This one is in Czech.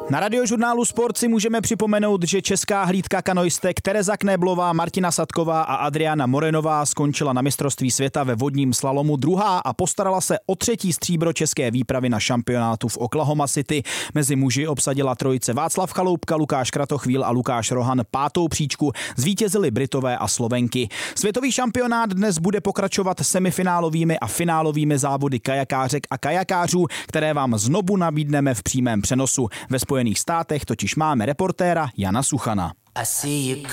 Na Radiožurnálu Sport si můžeme připomenout, že česká hlídka kanoistek Tereza Knéblová, Martina Sadková a Adriana Morenová skončila na mistrovství světa ve vodním slalomu druhá a postarala se o 3. stříbro české výpravy na šampionátu v Oklahoma City. Mezi muži obsadila trojice Václav Chaloupka, Lukáš Kratochvíl a Lukáš Rohan 5. příčku. Zvítězili Britové a Slovenky. Světový šampionát dnes bude pokračovat semifinálovými a finálovými závody kajakářek a kajakářů, které vám znovu nabídneme v přímém přenosu. Ve Spojených státech totiž máme reportéra Jana Suchana.